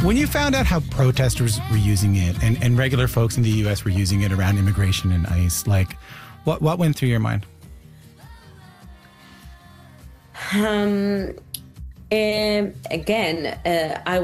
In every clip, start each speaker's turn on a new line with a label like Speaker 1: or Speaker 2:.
Speaker 1: When you found out how protesters were using it and regular folks in the U.S. were using it around immigration and ICE, like, what went through your mind?
Speaker 2: I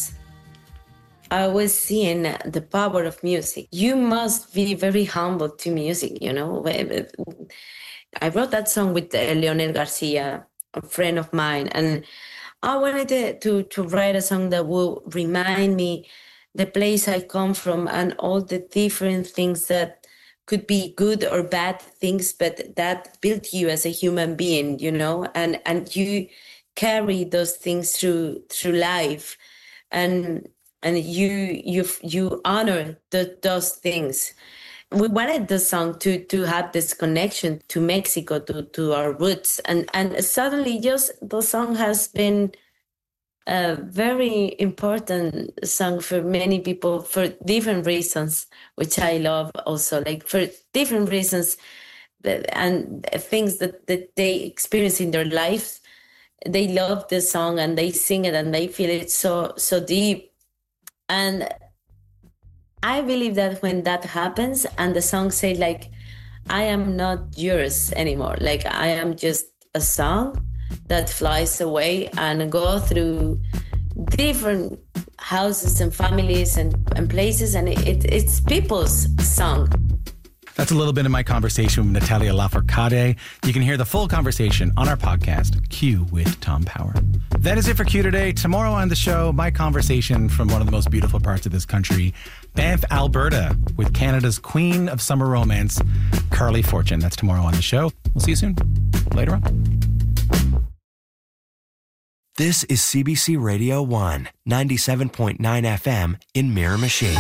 Speaker 2: was seeing the power of music. You must be very humble to music, you know. I wrote that song with Leonel Garcia, a friend of mine, and I wanted to write a song that will remind me the place I come from and all the different things that could be good or bad things, but that built you as a human being, you know, and you carry those things through life, and you honor those things. We wanted the song to have this connection to Mexico, to our roots, and suddenly just the song has been a very important song for many people for different reasons, which I love also, like for different reasons and things that they experience in their lives. They love the song and they sing it and they feel it so deep. And I believe that when that happens and the song say like, I am not yours anymore. Like I am just a song that flies away and go through different houses and families and places. And it's people's song.
Speaker 1: That's a little bit of my conversation with Natalia Lafourcade. You can hear the full conversation on our podcast, Q with Tom Power. That is it for Q today. Tomorrow on the show, my conversation from one of the most beautiful parts of this country, Banff, Alberta, with Canada's queen of summer romance, Carly Fortune. That's tomorrow on the show. We'll see you soon. Later on.
Speaker 3: This is CBC Radio 1, 97.9 FM in Miramichi.